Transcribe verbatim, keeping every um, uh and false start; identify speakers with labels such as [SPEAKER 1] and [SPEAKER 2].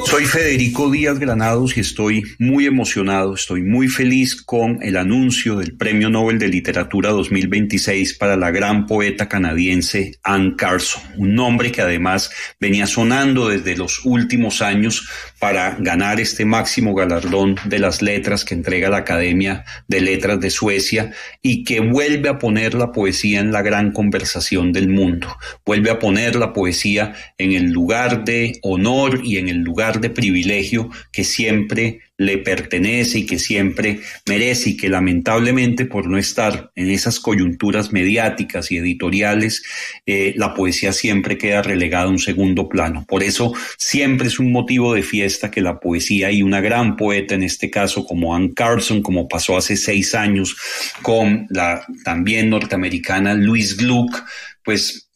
[SPEAKER 1] Soy Federico Díaz Granados y estoy muy emocionado, estoy muy feliz con el anuncio del Premio Nobel de Literatura dos mil veintiséis para la gran poeta canadiense Anne Carson, un nombre que además venía sonando desde los últimos años para ganar este máximo galardón de las letras que entrega la Academia de Letras de Suecia y que vuelve a poner la poesía en la gran conversación del mundo, vuelve a poner la poesía en el lugar de honor y en el lugar de privilegio que siempre le pertenece y que siempre merece y que lamentablemente por no estar en esas coyunturas mediáticas y editoriales, eh, la poesía siempre queda relegada a un segundo plano. Por eso siempre es un motivo de fiesta que la poesía y una gran poeta, en este caso como Anne Carson, como pasó hace seis años con la también norteamericana Louise Gluck, pues